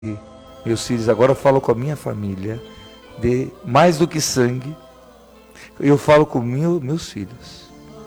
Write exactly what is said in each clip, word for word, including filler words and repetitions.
Meus filhos, agora eu falo com a minha família, de mais do que sangue, eu falo com meu, meus filhos.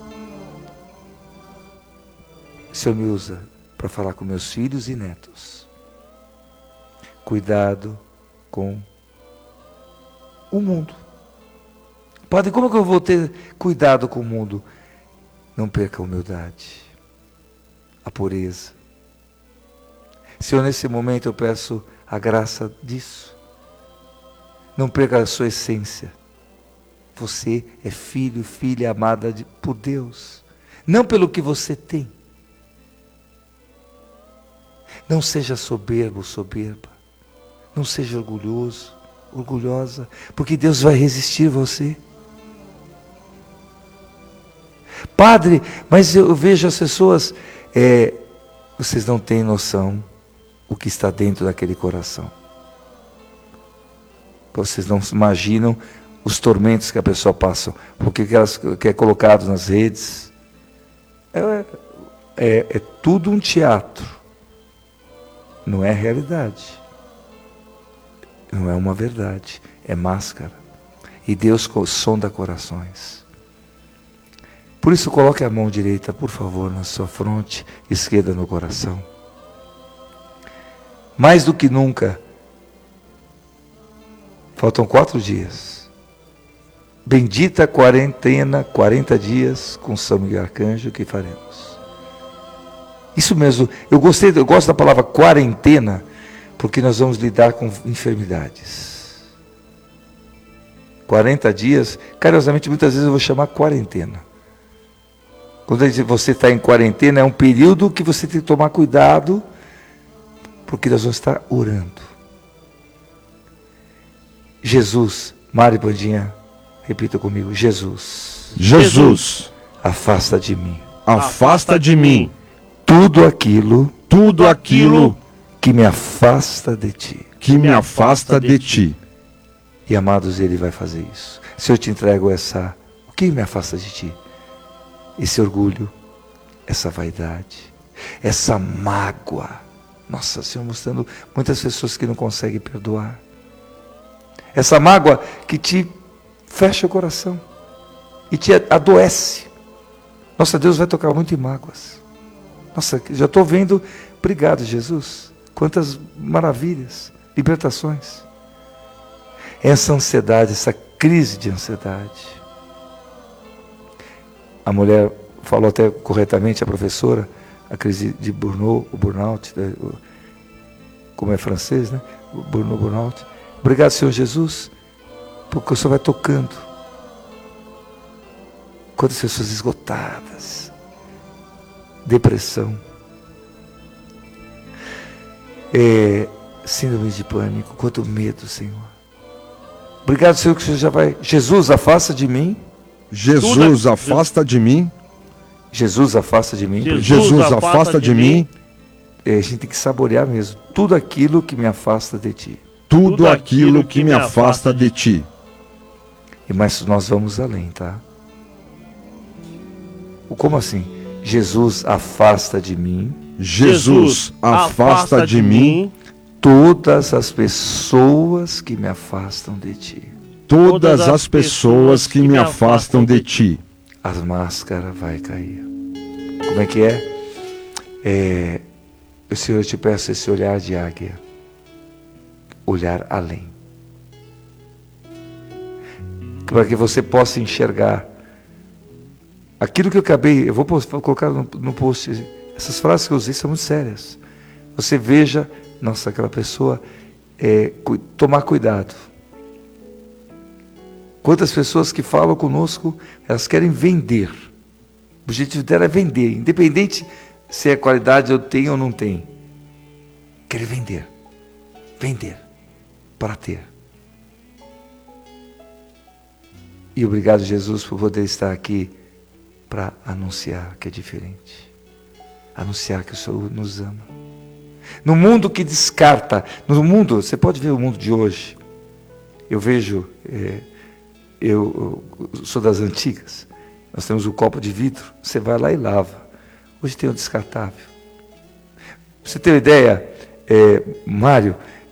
O Senhor me usa para falar com meus filhos e netos. Cuidado com o mundo. Padre, como é que eu vou ter cuidado com o mundo? Não perca a humildade, a pureza. Senhor, nesse momento eu peço a graça disso. Não perca a sua essência. Você é filho, filha amada de, por Deus. Não pelo que você tem. Não seja soberbo, soberba. Não seja orgulhoso, orgulhosa, porque Deus vai resistir você. Padre, mas eu vejo as pessoas, é, vocês não têm noção o que está dentro daquele coração. Vocês não imaginam os tormentos que a pessoa passa, porque que, elas, que é colocado nas redes. É, é, é tudo um teatro. Não é realidade. Não é uma verdade. É máscara. E Deus sonda corações. Por isso, coloque a mão direita, por favor, na sua fronte, esquerda no coração. Mais do que nunca, faltam quatro dias. Bendita quarentena, quarenta dias com São Miguel Arcanjo que faremos. Isso mesmo, eu gostei, eu gosto da palavra quarentena, porque nós vamos lidar com enfermidades. quarenta dias, carinhosamente, muitas vezes eu vou chamar quarentena. Quando você está em quarentena, é um período que você tem que tomar cuidado, porque nós vamos estar orando. Jesus, Mário Bandinha, repita comigo, Jesus. Jesus, afasta de mim. Afasta de mim tudo aquilo, tudo aquilo que me afasta de ti. Que me afasta de ti. E amados, Ele vai fazer isso. Se eu te entrego essa, o que me afasta de ti? Esse orgulho, essa vaidade, essa mágoa. Nossa, Senhor, mostrando muitas pessoas que não conseguem perdoar. Essa mágoa que te fecha o coração e te adoece. Nossa, Deus vai tocar muito em mágoas. Nossa, já estou vendo. Obrigado, Jesus. Quantas maravilhas, libertações. Essa ansiedade, essa crise de ansiedade. A mulher falou até corretamente, a professora, a crise de burnout, o burnout, como é francês, né? O burnout, burnout. Obrigado, Senhor Jesus, porque o Senhor vai tocando. Quantas pessoas esgotadas, depressão, é, síndrome de pânico, quanto medo, Senhor. Obrigado, Senhor, que o Senhor já vai. Jesus, afasta de mim. Jesus, afasta de mim. Jesus, afasta de mim. Jesus, Jesus afasta de mim. É, a gente tem que saborear mesmo. Tudo aquilo que me afasta de ti. Tudo aquilo que me afasta de ti. E mas nós vamos além, tá? Como assim? Jesus, afasta de mim. Jesus, afasta de mim todas as pessoas que me afastam de ti. Todas as pessoas que me afastam de ti. As máscaras vai cair. Como é que é? É, o Senhor, eu te peço esse olhar de águia. Olhar além. Para que você possa enxergar aquilo que eu acabei, eu vou colocar no, no post, essas frases que eu usei são muito sérias. Você veja, nossa, aquela pessoa, é, cu, tomar cuidado. Quantas pessoas que falam conosco, elas querem vender. O objetivo dela é vender, independente se é qualidade eu tenho ou não tenho. Querem vender. Vender. Para ter. E obrigado, Jesus, por poder estar aqui para anunciar que é diferente. Anunciar que o Senhor nos ama. No mundo que descarta, no mundo, você pode ver o mundo de hoje. Eu vejo... É, Eu, eu sou das antigas. Nós temos o copo de vidro. Você vai lá e lava. Hoje tem o descartável. Pra você ter uma ideia, é, Mário,